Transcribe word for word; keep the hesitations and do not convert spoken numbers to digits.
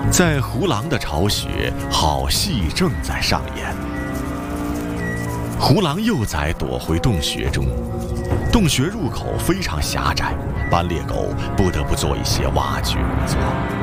在胡狼的巢穴，好戏正在上演。胡狼幼崽躲回洞穴中，洞穴入口非常狭窄，斑鬣狗不得不做一些挖掘工作。